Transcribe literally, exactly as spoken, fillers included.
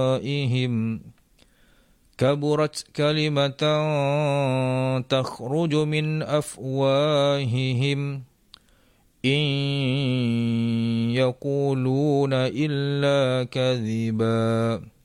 أفواههم كبرت كلمة تخرج من أفواههم إن يقولون إلا كذبا